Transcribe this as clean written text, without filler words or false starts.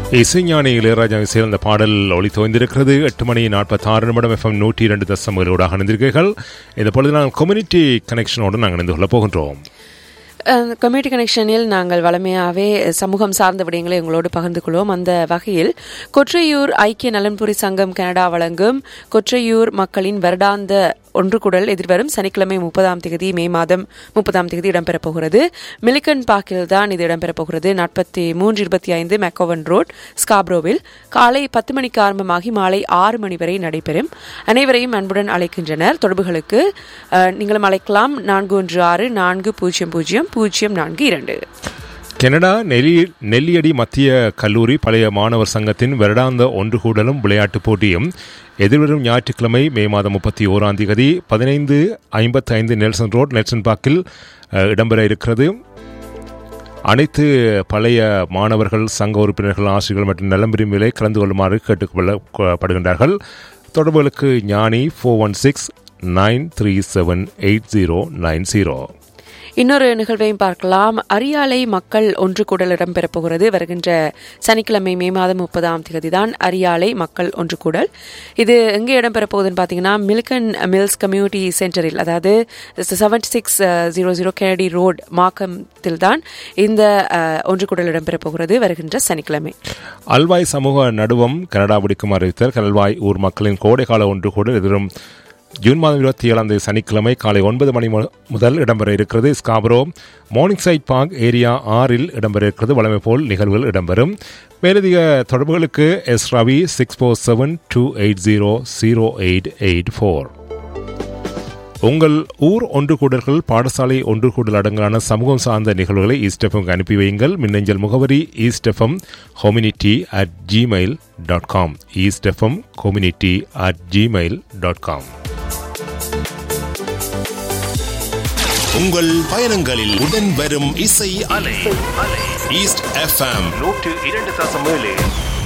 இசைஞானி இளையராஜாவை சேர்ந்த பாடல் ஒளி தோய்ந்திருக்கிறது. 8:46 FM 102.7 அணிந்திருக்கிறீர்கள். இந்த பொழுது நாங்கள் கம்யூனிட்டி கனெக்ஷனோடு நாங்கள் இணைந்து கொள்ளப் போகின்றோம். கம்யூனிட்டி கனெக்ஷனில் நாங்கள் வளமையாகவே சமூகம் சார்ந்த விடயங்களை உங்களோடு பகிர்ந்து கொள்வோம். அந்த வகையில் கொற்றையூர் ஐக்கிய நலன்புரி சங்கம் கனடா வழங்கும் கொற்றையூர் மக்களின் வருடாந்த ஒன்று கூடல் எதிர்வரும் சனிக்கிழமை 30 மே மாதம் 30 இடம்பெறப் போகிறது. மிலிகன் பார்க்கில் தான் இது இடம்பெறப் போகிறது. 4325 மெக்கோவன் ரோட், ஸ்காப்ரோவில் காலை 10 மணிக்கு ஆரம்பமாகி மாலை 6 மணி வரை நடைபெறும். அனைவரையும் அன்புடன் அழைக்கின்றனர். தொடர்புகளுக்கு நீங்களும் அழைக்கலாம் 4164000042. கனடா நெல்லியடி மத்திய கல்லூரி பழைய மாணவர் சங்கத்தின் வருடாந்த ஒன்று கூடலும் விளையாட்டுப் போட்டியும் எதிர்வரும் ஞாயிற்றுக்கிழமை மே மாதம் 31 1555 நெல்சன் ரோட் நெல்சன் பார்க்கில் இடம்பெற இருக்கிறது. அனைத்து பழைய மாணவர்கள் சங்க உறுப்பினர்கள் ஆசிரியர்கள் மற்றும் நலம் விரும்பிகளை கலந்து கொள்ளுமாறு கேட்டுக்கொள்ளப்படுகின்றார்கள். தொடர்புகளுக்கு ஞானி 416-937-8090. இன்னொரு நிகழ்வையும் பார்க்கலாம். அரியாலை மக்கள் ஒன்று கூடல் இடம்பெறப் போகிறது. வருகின்ற சனிக்கிழமை மே மாதம் 30 தான் அரியாலை மக்கள் ஒன்று கூடல். இது எங்கே இடம்பெறப் போகுதுன்னு பார்த்தீங்கன்னா மில்கன் மில்ஸ் கம்யூனிட்டி சென்டரில், அதாவது 7600 கெனடி ரோட் மாக்கத்தில் தான் இந்த ஒன்று கூடல் இடம்பெறப் போகிறது வருகின்ற சனிக்கிழமை. அல்வாய் சமூக நடுவம் கனடா விடுக்கும் அறிவித்தல். கல்வாய் ஊர் மக்களின் கோடைக்கால ஒன்று கூடல் எதிரும் ஜூன் மாதம் 27 சனிக்கிழமை காலை 9 மணி முதல் இடம்பெற இருக்கிறது. Scarborough morning side park area 6 இடம்பெற இருக்கிறது. வழமை போல் நிகழ்வுகள் இடம்பெறும். மேலதிக தொடர்புகளுக்கு எஸ் ரவி 6472800884. உங்கள் ஊர் ஒன்று கூடல்கள் பாடசாலை ஒன்று கூடல் அடங்கலான சமூகம் சார்ந்த நிகழ்வுகளை ஈஸ்டெஃபம் அனுப்பி வையுங்கள். மின்னஞ்சல் முகவரி eastfmcommunity@gmail.com eastfmcommunity@gmail.com. உங்கள் பயணங்களில் உடன் வரும் இசை அலை ஈஸ்ட் எஃப்எம் 102.7.